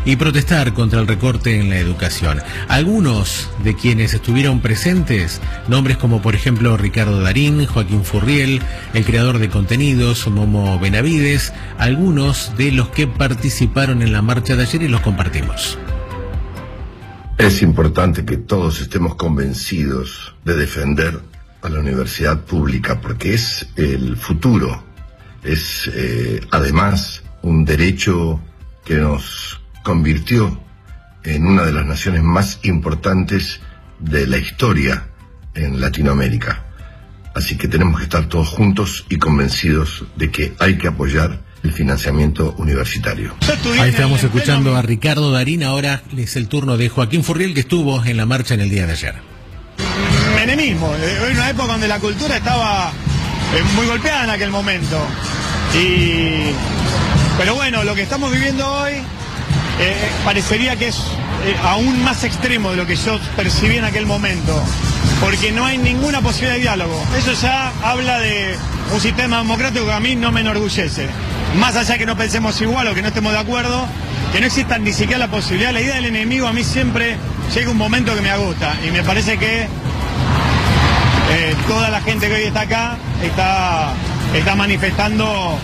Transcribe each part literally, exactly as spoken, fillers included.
y protestar contra el recorte en la educación. Algunos de quienes estuvieron presentes, nombres como por ejemplo Ricardo Darín, Joaquín Furriel, el creador de contenidos, Momo Benavides, algunos de los que participaron en la marcha de ayer y los compartimos. Es importante que todos estemos convencidos de defender a la universidad pública porque es el futuro, es eh, además un derecho que nos convirtió en una de las naciones más importantes de la historia en Latinoamérica. Así que tenemos que estar todos juntos y convencidos de que hay que apoyar el financiamiento universitario. Ahí estamos escuchando a Ricardo Darín, ahora es el turno de Joaquín Furriel, que estuvo en la marcha en el día de ayer. Menemismo, en una época donde la cultura estaba muy golpeada en aquel momento. Y pero bueno, lo que estamos viviendo hoy eh, parecería que es eh, aún más extremo de lo que yo percibí en aquel momento, porque no hay ninguna posibilidad de diálogo. Eso ya habla de un sistema democrático que a mí no me enorgullece. Más allá que no pensemos igual o que no estemos de acuerdo, que no exista ni siquiera la posibilidad. La idea del enemigo a mí siempre llega un momento que me agota, y me parece que eh, toda la gente que hoy está acá está, está manifestando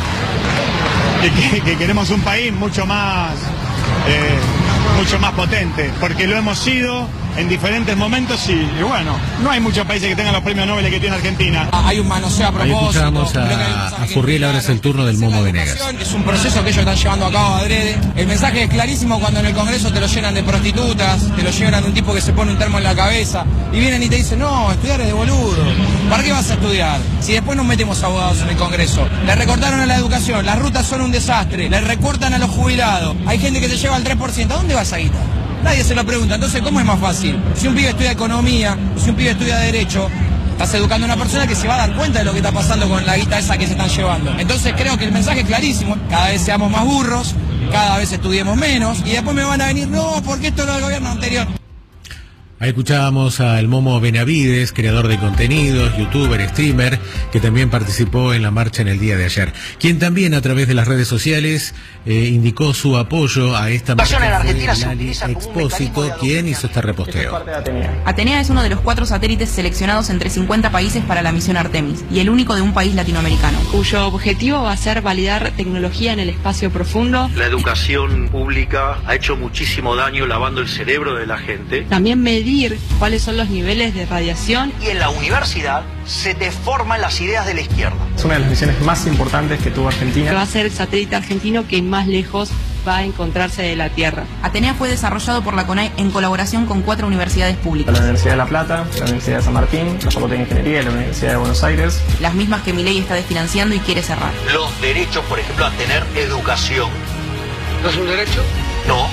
que, que queremos un país mucho más, eh, mucho más potente, porque lo hemos sido en diferentes momentos y, y bueno, no hay muchos países que tengan los premios Nobel que tiene Argentina. Hay un manoseo a propósito. Ahí escuchamos a, a Furriel, ahora es el turno del Momo Venegas. Es un proceso que ellos están llevando a cabo adrede. El mensaje es clarísimo cuando en el Congreso te lo llenan de prostitutas, te lo llenan de un tipo que se pone un termo en la cabeza y vienen y te dicen, no, estudiar es de boludo. ¿Para qué vas a estudiar? Si después nos metemos abogados en el Congreso. Le recortaron a la educación, las rutas son un desastre, le recortan a los jubilados. Hay gente que se lleva el tres por ciento. ¿A dónde vas a guita? Nadie se lo pregunta. Entonces, ¿cómo es más fácil? Si un pibe estudia economía, si un pibe estudia derecho, estás educando a una persona que se va a dar cuenta de lo que está pasando con la guita esa que se están llevando. Entonces creo que el mensaje es clarísimo. Cada vez seamos más burros, cada vez estudiemos menos, y después me van a venir, no, porque esto es lo del gobierno anterior. Ahí escuchábamos al Momo Benavides, creador de contenidos, youtuber, streamer, que también participó en la marcha en el día de ayer. Quien también a través de las redes sociales eh, indicó su apoyo a esta marcha en Argentina fue Lali Expósito, quien hizo este reposteo. Atenea es uno de los cuatro satélites seleccionados entre cincuenta países para la misión Artemis y el único de un país latinoamericano, cuyo objetivo va a ser validar tecnología en el espacio profundo. La educación pública ha hecho muchísimo daño lavando el cerebro de la gente. También medir cuáles son los niveles de radiación. Y en la universidad se te forman las ideas de la izquierda. Es una de las misiones más importantes que tuvo Argentina. Va a ser el satélite argentino que más lejos va a encontrarse de la Tierra. Atenea fue desarrollado por la CONAE en colaboración con cuatro universidades públicas. La Universidad de La Plata, la Universidad de San Martín, la Facultad de Ingeniería y la Universidad de Buenos Aires. Las mismas que Milei está desfinanciando y quiere cerrar. Los derechos, por ejemplo, a tener educación. ¿No es un derecho? No.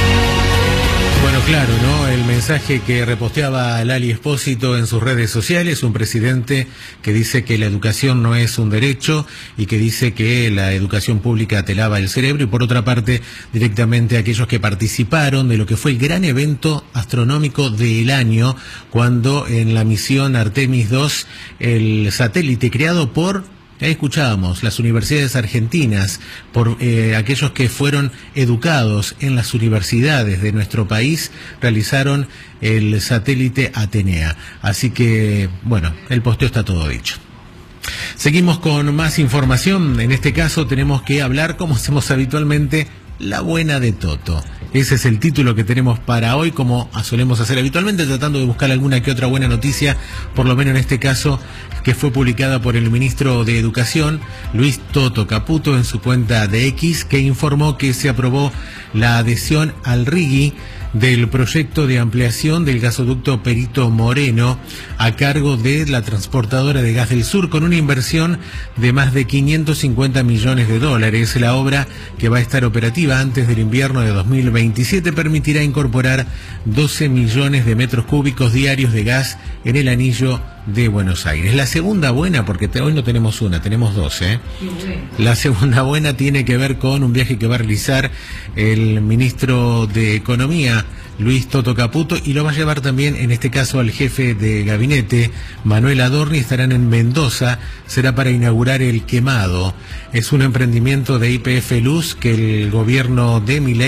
Bueno, claro, ¿no? El mensaje que reposteaba Lali Expósito en sus redes sociales, un presidente que dice que la educación no es un derecho y que dice que la educación pública te lava el cerebro, y por otra parte, directamente aquellos que participaron de lo que fue el gran evento astronómico del año, cuando en la misión Artemis dos, el satélite creado por... Ahí escuchábamos las universidades argentinas, por eh, aquellos que fueron educados en las universidades de nuestro país, realizaron el satélite Atenea. Así que, bueno, el posteo está todo dicho. Seguimos con más información. En este caso tenemos que hablar, como hacemos habitualmente, la buena de Toto. Ese es el título que tenemos para hoy, como solemos hacer habitualmente, tratando de buscar alguna que otra buena noticia, por lo menos en este caso, que fue publicada por el ministro de Educación, Luis Toto Caputo, en su cuenta de X, que informó que se aprobó la adhesión al R I G I del proyecto de ampliación del gasoducto Perito Moreno a cargo de la transportadora de gas del sur, con una inversión de más de quinientos cincuenta millones de dólares. La obra, que va a estar operativa antes del invierno de dos mil veintisiete, permitirá incorporar doce millones de metros cúbicos diarios de gas en el anillo de Buenos Aires. La segunda buena, porque te, hoy no tenemos una, tenemos dos, ¿eh? La segunda buena tiene que ver con un viaje que va a realizar el ministro de Economía, Luis Toto Caputo, y lo va a llevar también, en este caso, al jefe de gabinete, Manuel Adorni. Estarán en Mendoza, será para inaugurar el Quemado. Es un emprendimiento de Y P F Luz que el gobierno de Milei